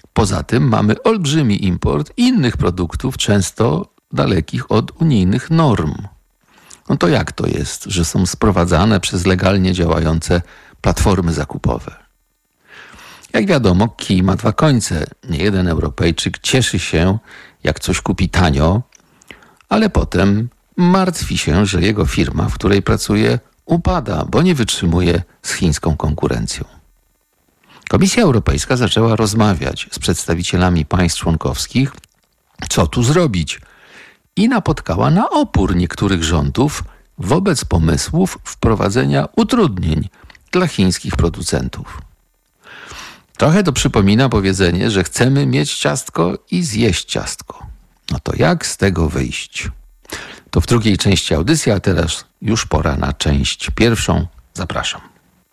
Poza tym mamy olbrzymi import innych produktów, często dalekich od unijnych norm. No to jak to jest, że są sprowadzane przez legalnie działające platformy zakupowe? Jak wiadomo, kij ma dwa końce. Niejeden Europejczyk cieszy się, jak coś kupi tanio, ale potem martwi się, że jego firma, w której pracuje, upada, bo nie wytrzymuje z chińską konkurencją. Komisja Europejska zaczęła rozmawiać z przedstawicielami państw członkowskich, co tu zrobić, i napotkała na opór niektórych rządów wobec pomysłów wprowadzenia utrudnień dla chińskich producentów. Trochę to przypomina powiedzenie, że chcemy mieć ciastko i zjeść ciastko. No to jak z tego wyjść? To w drugiej części audycji, a teraz już pora na część pierwszą. Zapraszam.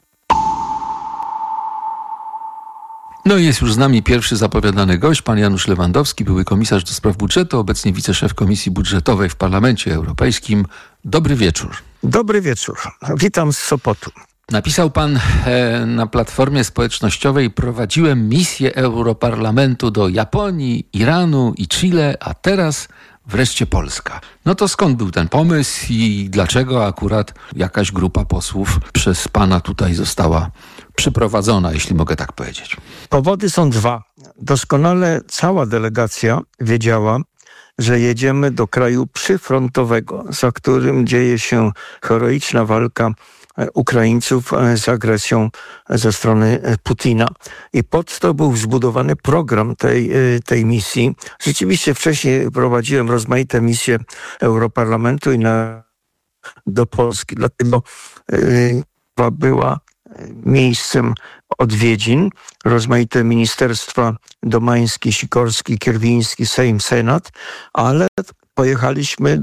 No i jest już z nami pierwszy zapowiadany gość, pan Janusz Lewandowski, były komisarz do spraw budżetu, obecnie wiceszef Komisji Budżetowej w Parlamencie Europejskim. Dobry wieczór. Dobry wieczór. Witam z Sopotu. Napisał pan na platformie społecznościowej: prowadziłem misję Europarlamentu do Japonii, Iranu i Chile, a teraz wreszcie Polska. No to skąd był ten pomysł i dlaczego akurat jakaś grupa posłów przez pana tutaj została przyprowadzona, jeśli mogę tak powiedzieć? Powody są dwa. Doskonale cała delegacja wiedziała, że jedziemy do kraju przyfrontowego, za którym dzieje się heroiczna walka Ukraińców z agresją ze strony Putina. I pod to był zbudowany program tej misji. Rzeczywiście wcześniej prowadziłem rozmaite misje Europarlamentu do Polski, dlatego była miejscem odwiedzin. Rozmaite ministerstwa: Domański, Sikorski, Kierwiński, Sejm, Senat, ale pojechaliśmy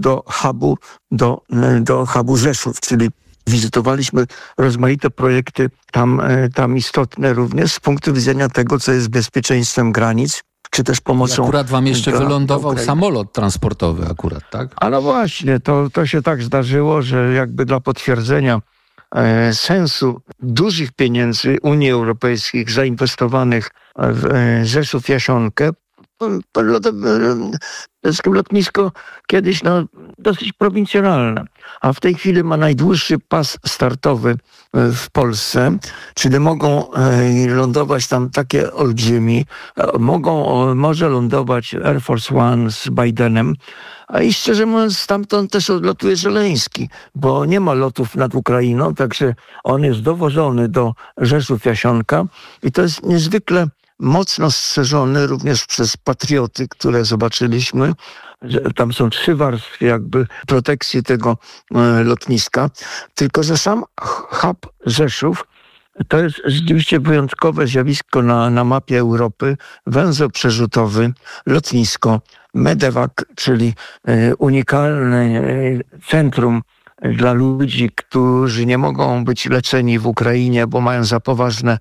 do hubu Rzeszów, czyli wizytowaliśmy rozmaite projekty tam istotne również z punktu widzenia tego, co jest bezpieczeństwem granic, czy też pomocą... Akurat wam jeszcze wylądował samolot transportowy akurat, tak? A no właśnie, to się tak zdarzyło, że jakby dla potwierdzenia sensu dużych pieniędzy Unii Europejskiej zainwestowanych w Rzeszów-Jasionkę, lotnisko kiedyś dosyć prowincjonalne, a w tej chwili ma najdłuższy pas startowy w Polsce, czyli mogą lądować tam takie olbrzymi, może lądować Air Force One z Bidenem, a i szczerze mówiąc stamtąd też odlotuje Żeleński, bo nie ma lotów nad Ukrainą, także on jest dowożony do Rzeszów-Jasionka i to jest niezwykle mocno strzeżony również przez patrioty, które zobaczyliśmy, że tam są 3 warstwy jakby protekcji tego lotniska. Tylko że sam hub Rzeszów to jest rzeczywiście wyjątkowe zjawisko na mapie Europy. Węzeł przerzutowy, lotnisko, Medevac, czyli unikalne centrum dla ludzi, którzy nie mogą być leczeni w Ukrainie, bo mają za poważne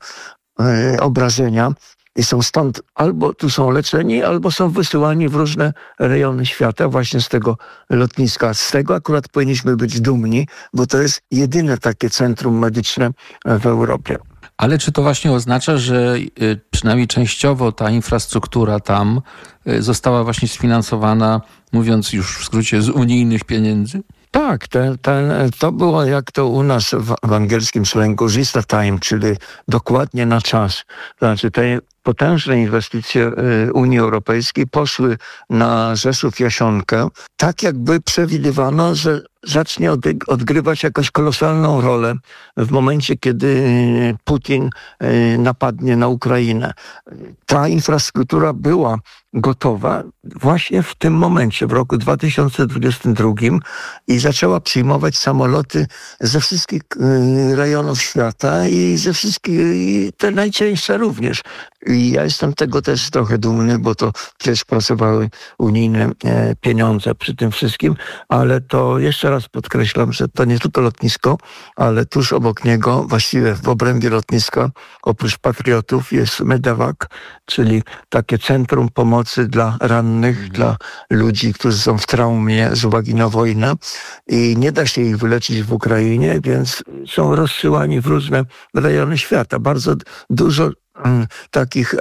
obrażenia. I są stąd, albo tu są leczeni, albo są wysyłani w różne rejony świata właśnie z tego lotniska. Z tego akurat powinniśmy być dumni, bo to jest jedyne takie centrum medyczne w Europie. Ale czy to właśnie oznacza, że przynajmniej częściowo ta infrastruktura tam została właśnie sfinansowana, mówiąc już w skrócie, z unijnych pieniędzy? Tak, to było jak to u nas w angielskim slangu just in time, czyli dokładnie na czas. Znaczy te potężne inwestycje Unii Europejskiej poszły na Rzeszów-Jasionkę, tak jakby przewidywano, że zacznie odgrywać jakąś kolosalną rolę w momencie, kiedy Putin napadnie na Ukrainę. Ta infrastruktura była gotowa właśnie w tym momencie, w roku 2022 i zaczęła przyjmować samoloty ze wszystkich rejonów świata i ze wszystkich, te najcięższe również. I ja jestem tego też trochę dumny, bo to przecież pracowały unijne pieniądze przy tym wszystkim, ale to jeszcze raz podkreślam, że to nie tylko lotnisko, ale tuż obok niego, właściwie w obrębie lotniska, oprócz patriotów jest Medevac, czyli takie centrum pomocy dla rannych, dla ludzi, którzy są w traumie z uwagi na wojnę i nie da się ich wyleczyć w Ukrainie, więc są rozsyłani w różne rejony świata. Bardzo dużo takich